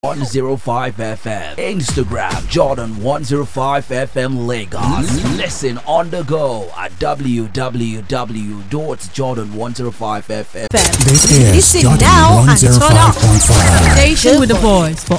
105 FM. Instagram Jordan 105 FM Lagos. Listen on the go at www.jordan105fm. This is Listen Jordan now and turn up. 105.5. Station with the voice for